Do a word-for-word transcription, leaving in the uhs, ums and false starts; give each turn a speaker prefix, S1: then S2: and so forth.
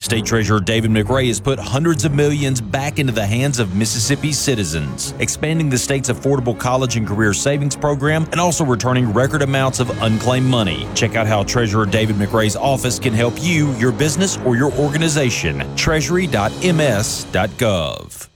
S1: State Treasurer David McRae has put hundreds of millions back into the hands of Mississippi's citizens, expanding the state's affordable college and career savings program and also returning record amounts of unclaimed money. Check out how Treasurer David McRae's office can help you, your business, or your organization. treasury dot m s dot gov.